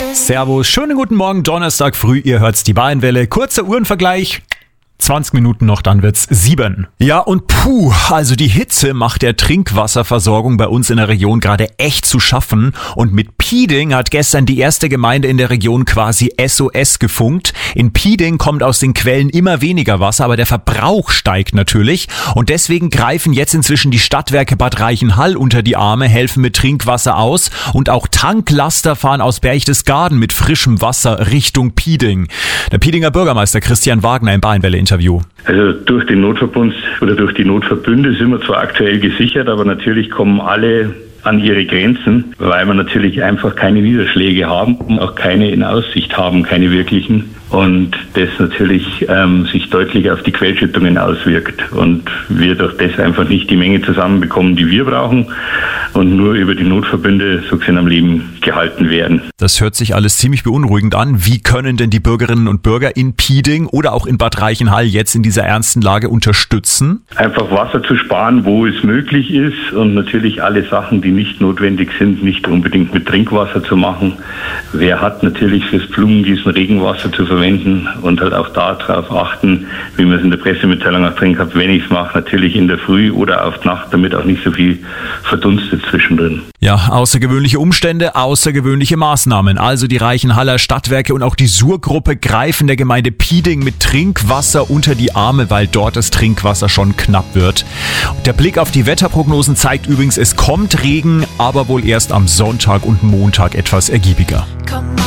Servus, schönen guten Morgen, Donnerstag früh, ihr hört's die Bayernwelle. Kurzer Uhrenvergleich. 20 Minuten noch, dann wird's 7. Ja und also die Hitze macht der Trinkwasserversorgung bei uns in der Region gerade echt zu schaffen. Und mit Pieding hat gestern die erste Gemeinde in der Region quasi SOS gefunkt. In Pieding kommt aus den Quellen immer weniger Wasser, aber der Verbrauch steigt natürlich. Und deswegen greifen jetzt inzwischen die Stadtwerke Bad Reichenhall unter die Arme, helfen mit Trinkwasser aus. Und auch Tanklaster fahren aus Berchtesgaden mit frischem Wasser Richtung Pieding. Der Piedinger Bürgermeister Christian Wagner im Bayernwelle-Interview. Also durch den Notverbund oder durch die Notverbünde sind wir zwar aktuell gesichert, aber natürlich kommen alle an ihre Grenzen, weil wir natürlich einfach keine Niederschläge haben und auch keine in Aussicht haben, keine wirklichen. Und das natürlich sich deutlich auf die Quellschüttungen auswirkt. Und wir durch das einfach nicht die Menge zusammenbekommen, die wir brauchen und nur über die Notverbünde so gesehen am Leben gehalten werden. Das hört sich alles ziemlich beunruhigend an. Wie können denn die Bürgerinnen und Bürger in Pieding oder auch in Bad Reichenhall jetzt in dieser ernsten Lage unterstützen? Einfach Wasser zu sparen, wo es möglich ist und natürlich alle Sachen, die nicht notwendig sind, nicht unbedingt mit Trinkwasser zu machen. Wer hat natürlich fürs Blumengießen Regenwasser zu verwenden und halt auch darauf achten, wie man es in der Pressemitteilung auch drin gehabt, wenn ich es mache, natürlich in der Früh oder auf Nacht, damit auch nicht so viel verdunstet zwischendrin. Ja, außergewöhnliche Umstände, außergewöhnliche Maßnahmen. Also die Reichenhaller Stadtwerke und auch die Sur-Gruppe greifen der Gemeinde Pieding mit Trinkwasser unter die Arme, weil dort das Trinkwasser schon knapp wird. Und der Blick auf die Wetterprognosen zeigt übrigens, es kommt Regen, aber wohl erst am Sonntag und Montag etwas ergiebiger.